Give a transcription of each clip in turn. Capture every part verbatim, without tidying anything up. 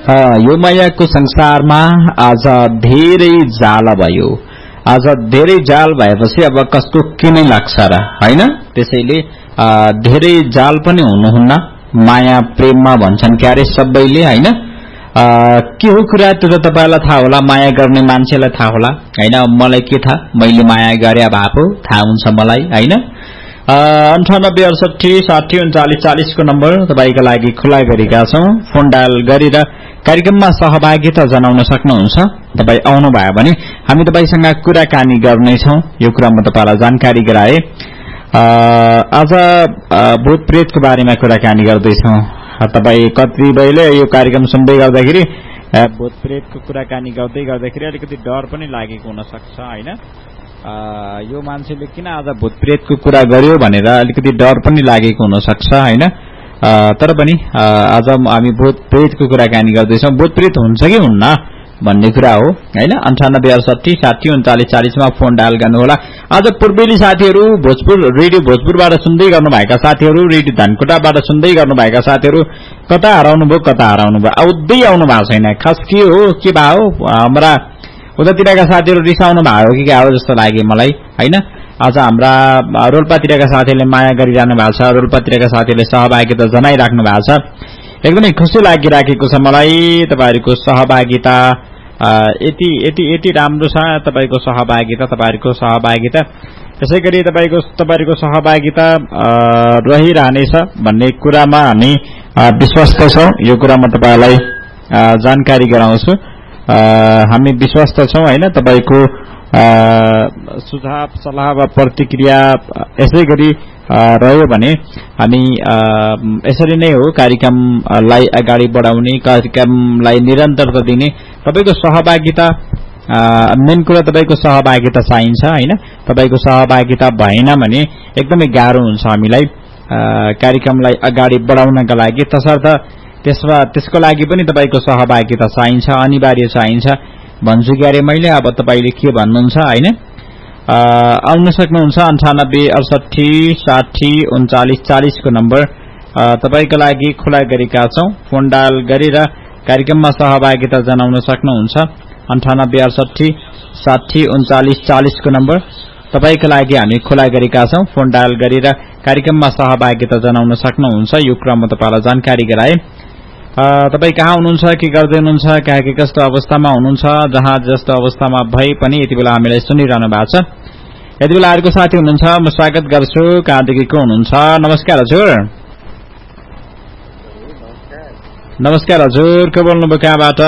यो मायाको संसारमा आज धेरै जाल भयो। आज धेरै जाल भएपछि अब कसको के नै लाग्छ र, हैन? त्यसैले धेरै जाल पनि हुनुहुन्न माया प्रेममा भन्छन् क्यारे सबैले, हैन? के हो कुरा त्यो त तपाईलाई थाहा होला, माया गर्ने मान्छेलाई थाहा होला, हैन? मलाई के थाहा, मैले माया गरे भए पो थाहा हुन्छ मलाई, हैन? अन्ठानब्बे अडसठी साठी उन्चालिस चालिस को नम्बर तपाईका लागि खुला गरेका छौं। फोन डायल गरेर कार्यक्रममा सहभागिता जनाउन सक्नुहुन्छ। तपाई आउनु भयो भने हामी तपाईसँग कुराकानी गर्नेछौं। यो कुरा म तपाईलाई जानकारी गराए। आज भूत प्रेतको बारेमा कुराकानी गर्दैछौं। तपाई कतिबेले यो कार्यक्रम सुन्दै गर्दाखेरि भूत प्रेतको कुराकानी गर्दै गर्दाखेरि अलिकति डर पनि लागेको हुन सक्छ, हैन? यो मान्छेले किन आज भूत प्रेतको कुरा गर्यो भनेर अलिकति डर पनि लागेको हुन सक्छ, हैन? तर पनि आज हामी भूत प्रेतको कुराकानी गर्दैछौं। भूत प्रेत हुन्छ कि हुन्न भन्ने कुरा हो, हैन? अन्ठानब्बे अडसठी साठी उन्चालिस चालिस मा फोन डायल गर्नुहोला। आज पूर्वेली साथीहरू, भोजपुर रेडियो भोजपुरबाट सुन्दै गर्नुभएका साथीहरू, रेडियो धनकुटाबाट सुन्दै गर्नुभएका साथीहरू कता हराउनु भयो कता हराउनु भयो आउँदै आउनु भएको छैन। खास के हो के भयो हाम्रा उतातिरका साथीहरू रिसाउनु भयो कि क्या हो जस्तो लाग्यो मलाई, हैन? आज हाम्रा रोल्पातिरका साथीहरूले माया गरिरहनु भएको छ, रोल्पातिरका साथीहरूले सहभागिता जनाइराख्नु भएको छ। एकदमै खुसी लागिराखेको छ मलाई तपाईहरुको सहभागिता। यति यति यति राम्रो छ तपाईको सहभागिता, तपाईहरुको सहभागिता। त्यसैगरी तपाईको तपाईहरुको सहभागिता रहिरहनेछ भन्ने कुरामा हामी विश्वस्त छौं। यो कुरा म तपाईलाई जानकारी गराउँछु। हामी विश्वस्त छौं, हैन? तपाईको सुझाव सल्लाह वा प्रतिक्रिया यसै गरी रह्यो भने हामी यसरी नै हो कार्यक्रमलाई अगाडि बढाउने, कार्यक्रमलाई निरन्तरता दिने। तपाईको सहभागिता मेन कुरा, तपाईको सहभागिता चाहिन्छ, हैन? तपाईको सहभागिता भएन भने एकदमै गाह्रो हुन्छ हामीलाई कार्यक्रमलाई अगाडि बढाउनका लागि। तसर्थ त्यसमा त्यसको लागि पनि तपाईको सहभागिता चाहिन्छ, अनिवार्य चाहिन्छ भन्छु क्यारे मैले। अब तपाईले के भन्नुहुन्छ, हैन? आउन सक्नुहुन्छ अन्ठानब्बे अडसठी साठी उन्चालिस चालिस को नम्बर तपाईका लागि खुला गरेका छौं। फोन डायल गरेर कार्यक्रममा सहभागिता जनाउन सक्नुहुन्छ। अन्ठानब्बे अडसठी साठी उन्चालिस चालिस को नम्बर तपाईका लागि हामी खुला गरेका छौं। फोन डायल गरेर कार्यक्रममा सहभागिता जनाउन सक्नुहुन्छ। यो कुरा म तपाईलाई जानकारी गराए। तपाई कहाँ हुनुहुन्छ, के गर्दै हुनुहुन्छ, कहाँ के कस्तो अवस्थामा हुनुहुन्छ, जहाँ जस्तो अवस्थामा भए पनि यति बेला हामीलाई सुनिरहनु भएको छ। यति बेला अर्को साथी हुनुहुन्छ, म स्वागत गर्छु। कहाँदेखि को हुनुहुन्छ? नमस्कार हजुर। नमस्कार हजुर, को बोल्नुभयो, कहाँबाट?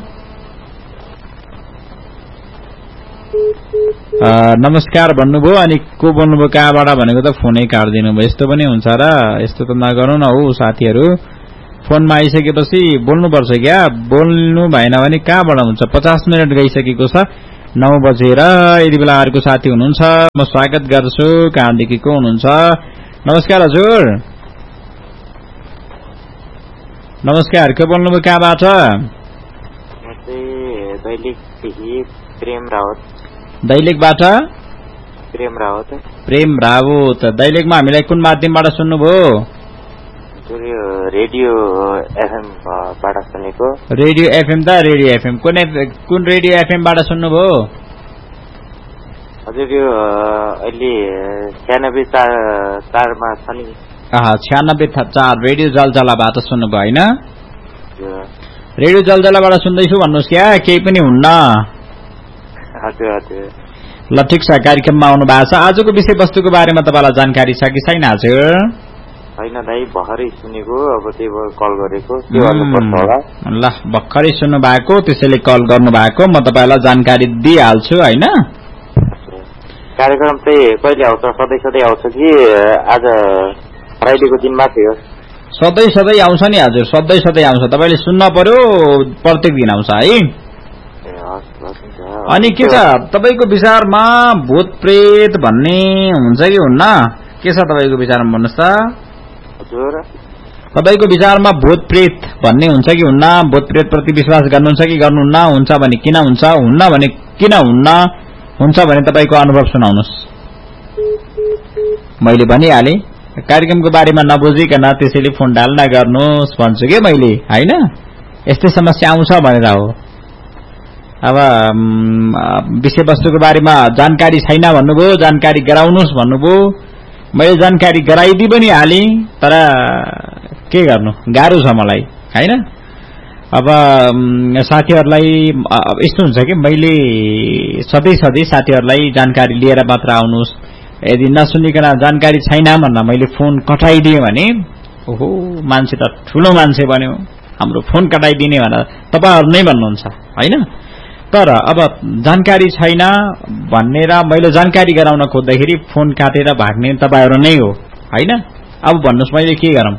नमस्कार भन्नुभयो अनि को बोल्नुभयो, कहाँबाट भनेको त फोनै काट्दिनु भयो। यस्तो पनि हुन्छ र? यस्तो त नगर्नु न हौ साथीहरू। फोनमा आइसकेपछि बोल्नुपर्छ क्या। बोल्नु भएन भने कहाँबाट हुन्छ? पचास मिनट गइसकेको छ, नौ बजेर। यति बेला अर्को साथी हुनुहुन्छ, म स्वागत गर्छु। कहाँदेखि को हुनुहुन्छ? नमस्कार हजुर। नमस्कार, के बोल्नुभयो, कहाँबाट? प्रेम रावत। दैलेखबाट? प्रेम रावत। प्रेम रावत। दैलेखमा हामीलाई कुन माध्यमबाट सुन्नुभयो? रेडियो एफएम बाट सुनेको। रेडियो एफएम त रेडियो एफएम कुन कुन रेडियो एफएम बाट सुन्नुभयो? हजुर यो अहिले छयानब्बे चारमा छ नि। अहा छयानब्बे चार रेडियो जलजलाबाट सुन्नुभयो, हैन? रेडियो जलजलाबाट सुन्दैछु भन्नुस् क्या, केही पनि हुन्न। हजुर हजुर। ल ठिक छ, कार्यक्रममा आउनु भएको छ। आजको विषयवस्तुको बारेमा तपाईलाई जानकारी छ कि छैन हजुर? हैन दाइ, भर्खरै सुनेको, अब त्यही भएर कल गरेको। के गर्नुपर्छ होला? ल भर्खरै सुन्नु भएको, त्यसैले कल गर्नु भएको। म तपाईलाई जानकारी दिइहाल्छु, हैन? कार्यक्रम चाहिँ कहिले आउँछ? सधैँ सधैँ आउँछ कि आज फ्राइडेको दिन मात्रै हो? सधैँ सधैँ आउँछ नि हजुर, सधैँ सधैँ आउँछ। तपाईले सुन्न पर्यो, प्रत्येक दिन आउँछ है। अनि के छ तपाईको विचारमा, भूत प्रेत भन्ने हुन्छ कि हुन्न? के छ तपाईको विचारमा भन्नुस् त? हजुर, तपाईको विचारमा भूत प्रेत भन्ने हुन्छ कि हुन्न? भूत प्रेत प्रति विश्वास गर्नुहुन्छ कि गर्नुहुन्न? हुन्छ भने किन हुन्छ? हुन्न भने किन हुन्न? हुन्छ भने तपाईको अनुभव सुनाउनुस्। मैले भनिहाले कार्यक्रमको बारेमा नबुझिकन त्यसैले फोन डाल नगर्नुस् भन्छु के मैले, हैन? यस्तै समस्या आउँछ भनेर हो। अब विषयवस्तुको बारेमा जानकारी छैन भन्नुभयो, जानकारी गराउनुहोस् भन्नुभयो, मैले जानकारी गराइदिइ पनि हालेँ, तर के गर्नु गाह्रो छ मलाई हैन। अब साथीहरूलाई यस्तो हुन्छ कि मैले सधैँ सधैँ साथीहरूलाई जानकारी लिएर मात्र आउनुहोस्, यदि नसुनिकन जानकारी छैन भन्दा मैले फोन कटाइदिएँ भने ओहो मान्छे त ठुलो मान्छे बन्यो, हाम्रो फोन कटाइदिने भनेर तपाईहरु नै भन्नुहुन्छ हैन। तर अब जानकारी छैन भनेर मैले जानकारी गराउन खोज्दाखेरि फोन काटेर भाग्ने तपाईहरु नै हो हैन। अब भन्नुस् मैले के गरौँ?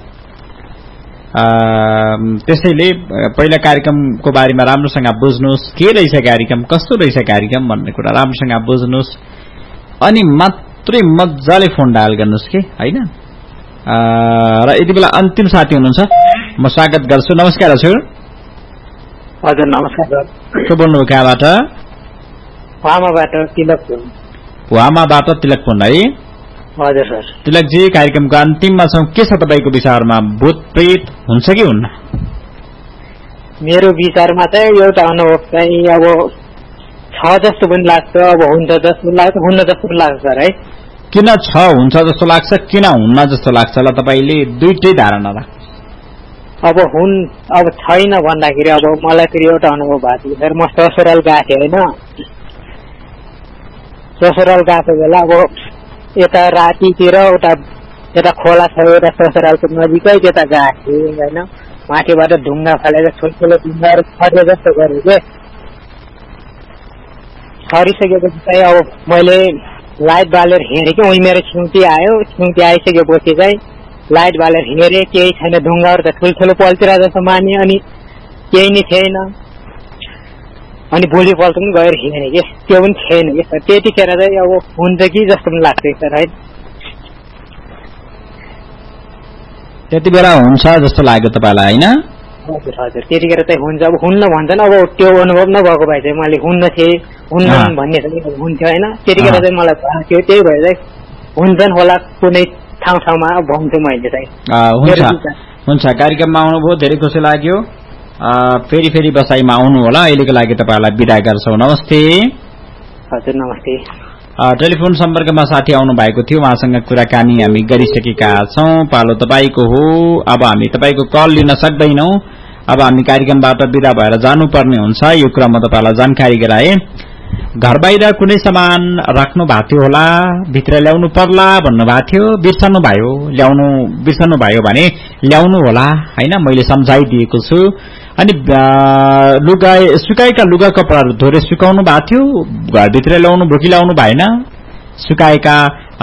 त्यसैले पहिला कार्यक्रमको बारेमा राम्रोसँग बुझ्नुस्, के रहेछ कार्यक्रम, कस्तो रहेछ कार्यक्रम भन्ने कुरा राम्रोसँग बुझ्नुस्, अनि मात्रै मज्जाले फोन डायल गर्नुस् के हैन। र यति बेला अन्तिम साथी हुनुहुन्छ, म स्वागत गर्छु। नमस्कार हजुर। हजुर नमस्कार। के बोल्नुभयो, कहाँबाट? वामाबाट तिलक पुन। वामाबाट तिलक पुन है। हजुर सर। तिलकजी कार्यक्रमको अन्तिममा छौं, के छ तपाईको विचारमा, भूत प्रेत हुन्छ कि हुन्न? मेरो विचारमा चाहिँ एउटा अनुभव चाहिँ अब छ जस्तो पनि लाग्छ, अब हुन्छ जस्तो लाग्छ, हुन्न जस्तो पनि लाग्छ सर है। किन छ हुन्छ जस्तो लाग्छ, किन हुन्न जस्तो लाग्छ ल तपाईले दुईटै धारणा राख्नु। अब हुन अब छैन भन्दाखेरि अब मलाई फेरि एउटा अनुभव भएको थियो सर। म ससुराल गएको थिएँ होइन, ससुराल गएको बेला अब यता रातितिर एउटा यता खोला छ एउटा ससुरालको नजिकै, त्यता गएको थिएँ होइन। माथिबाट ढुङ्गा फालेर ठुल्ठुलो ढुङ्गाहरू छर्ने जस्तो गरेँ के। छरिसकेपछि चाहिँ अब मैले लाइट बालेर हिँडेँ कि, उही मेरो छिउती आयो, छिउती आइसकेपछि चाहिँ लाइट बालेर हिँडेँ, केही छैन, ढुङ्गाहरू त ठुल्ठुलो पल्टिरा जस्तो माने, अनि केही नै थिएन। अनि भोलिपल्ट पनि गएर हिँडेँ कि, त्यो पनि थिएन कि सर। त्यतिखेर चाहिँ अब हुन्छ कि जस्तो पनि लाग्छ सर है। त्यति बेला हुन्छ जस्तो लाग्यो तपाईँलाई होइन? हजुर हजुर, त्यतिखेर चाहिँ हुन्छ। अब हुन्न भन्छन्, अब त्यो अनुभव नभएको भए चाहिँ मैले हुन्न थिएँ, हुन्न भन्ने चाहिँ हुन्थ्यो होइन। त्यतिखेर चाहिँ मलाई भएको थियो, त्यही भएर चाहिँ हुन्छन् होला कुनै ठाउँ ठाउँमा भन्छु मैले चाहिँ। हुन्छ हुन्छ, कार्यक्रममा आउनुभयो, धेरै खुसी लाग्यो। फेरि फेरि बसाइमा आउनु होला। अहिलेको लागि तपाईँलाई बिदा गर्छौँ। नमस्ते। हजुर नमस्ते। टेलिफोन सम्पर्कमा साथी आउनु भएको थियो, उहाँसँग कुराकानी हामी गरिसकेका छौं। पालो तपाईको हो। अब हामी तपाईको कल लिन सक्दैनौं, अब हामी कार्यक्रमबाट बिदा भएर जानुपर्ने हुन्छ। यो कुरा म तपाईलाई जानकारी गराए। घर बाहिर कुनै सामान राख्नु भएको थियो होला, भित्र ल्याउनु पर्ला भन्नु भएको थियो, बिर्सनु भयो, ल्याउनु बिर्सनु भयो भने ल्याउनु होला हैन। मैले सम्झाइदिएको छु। अनि लुगा सुकाएका लुगा कपडाहरू धोरे सुकाउनु भएको थियो, घरभित्र ल्याउनु भोकी ल्याउनु भएन। सुकाएका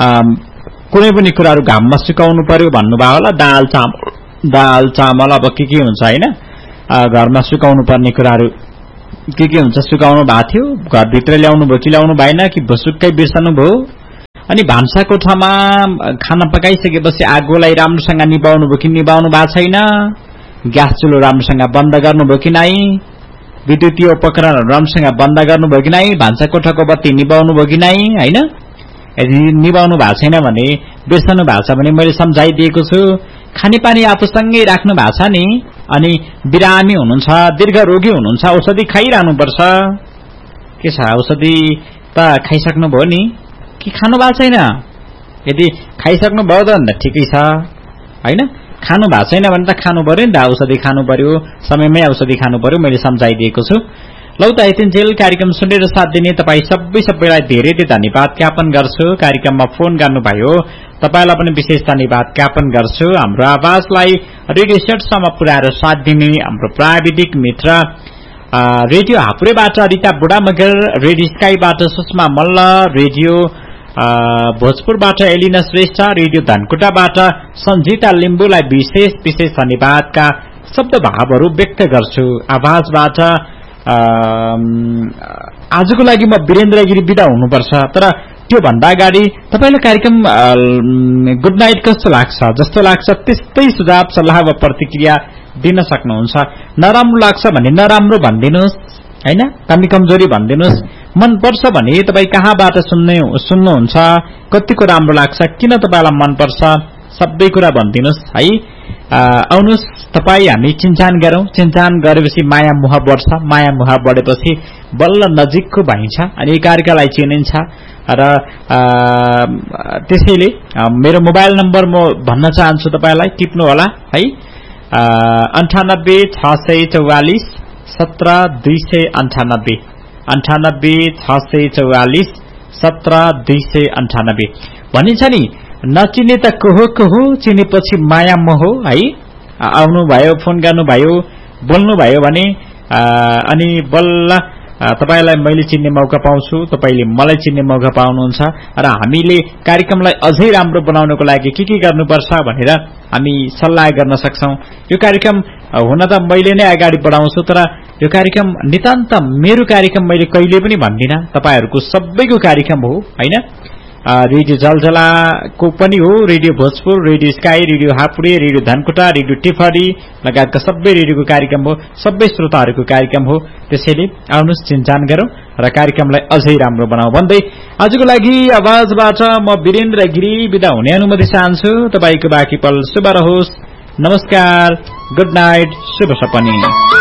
कुनै पनि कुराहरू घाममा सुकाउनु पर्यो भन्नुभयो होला। दाल चामल दाल चामल अब के के हुन्छ हैन, घरमा सुकाउनु पर्ने कुराहरू के के हुन्छ सुकाउनु भएको थियो, घरभित्र ल्याउनु भोकी ल्याउनु भएन कि भुसुक्कै बिर्सनु भयो। अनि भान्सा कोठामा खाना पकाइसकेपछि आगोलाई राम्रोसँग निभाउनु भयो कि निभाउनु भएको छैन, ग्यास चुलो राम्रोसँग बन्द गर्नुभयो कि नै, विद्युतीय उपकरणहरू राम्रोसँग बन्द गर्नुभयो कि नै, भान्सा कोठाको बत्ती निभाउनु भयो कि नै हैन। यदि निभाउनु भएको छैन भने, बिर्सनु भएको छ भने मैले सम्झाइदिएको छु। खानेपानी आफूसँगै राख्नु भएको छ नि, अनि बिरामी हुनुहुन्छ, दीर्घ रोगी हुनुहुन्छ, औषधि खाइरहनुपर्छ। के छ, औषधि त खाइसक्नु भयो नि कि खानु भएको छैन? यदि खाइसक्नु भयो त ठिकै छ हैन। खानु भएको छैन भने त खानु पर्यो नि त, औषधि खानु पर्यो, समयमै औषधि खानु पर्यो। मैले सम्झाइदिएको छु। लौ त यतिन्जेल कार्यक्रम सुनेर साथ दिने तपाईँ सबै सबैलाई धेरै धेरै धन्यवाद ज्ञापन गर्छु। कार्यक्रममा फोन गर्नुभयो तपाईलाई पनि विशेष धन्यवाद ज्ञापन गर्छु। हाम्रो आवाजलाई रेडियो सेटसम्म पुर्याएर साथ दिने हाम्रो प्राविधिक मित्र, रेडियो हापुरेबाट रिता बुढा Magar, radio स्काईबाट Sushma Malla, radio भोजपुरबाट Elina Shrestha, radio धनकुटाबाट Sanjita लिम्बुलाई विशेष विशेष धन्यवादका शब्द भावहरू व्यक्त गर्छु। आवाजबाट आजको लागि म वीरेन्द्र गिरी बिदा हुनुपर्छ। तर त्यो भन्दा अगाडि तपाईलाई कार्यक्रम गुड नाइट कस्तो लाग्छ, जस्तो लाग्छ त्यस्तै सुझाव सल्लाह वा प्रतिक्रिया दिन सक्नुहुन्छ। नराम्रो लाग्छ भने नराम्रो भनिदिनुहोस् हैन, कमी कमजोरी भनिदिनुहोस्। मन पर्छ भने तपाईँ कहाँबाट सुन्ने सुन्नुहुन्छ, कतिको राम्रो लाग्छ, किन तपाईलाई मन पर्छ, सबै कुरा भनिदिनुहोस् है। आउनुहोस् तपाईँ हामी चिन्चान गरौँ, चिन्चान गरेपछि माया मुह बढ्छ, माया मुह बढेपछि बल्ल नजिकको भइन्छ अनि एकाअर्कालाई चिनिन्छ। र त्यसैले मेरो मोबाइल नम्बर म भन्न चाहन्छु तपाईलाई, टिप्नु होला है। अन्ठानब्बे छ सय चौवालिस सत्र दुई सय अन्ठानब्बे अन्ठानब्बे छ सय चौवालिस सत्र दुई सय अन्ठानब्बे भनिन्छ नि, नचिने त को हो को हो, चिनेपछि माया मोह है। आउनुभयो, फोन गर्नुभयो, बोल्नुभयो भने अनि बल्ल तपाईलाई मैले चिन्ने मौका पाउँछु, तपाईले मलाई चिन्ने मौका पाउनुहुन्छ। र हामीले कार्यक्रमलाई अझै राम्रो बनाउनको लागि के के गर्नुपर्छ भनेर हामी सल्लाह गर्न सक्छौं। यो कार्यक्रम हुन त मैले नै अगाडि बढाउँछु, तर यो कार्यक्रम नितान्त मेरो कार्यक्रम मैले कहिले पनि भन्दिन, तपाईहरुको सबैको कार्यक्रम हो हैन। रेडियो जलजलाको पनि हो, radio Bhojpur, radio sky, radio हापुडे, radio Dhankuta, radio टिफरी लगायतका सबै रेडियोको कार्यक्रम हो, सबै श्रोताहरूको कार्यक्रम हो। त्यसैले आउनुहोस् चिन्चान गरौँ र कार्यक्रमलाई अझै राम्रो बनाऊ भन्दै आजको लागि आवाजबाट म वीरेन्द्र गिरी बिदा हुने अनुमति चाहन्छु। तपाईको बाँकी पल शुभ रहोस्। नमस्कार, गुड नाइट, शुभ सपनी।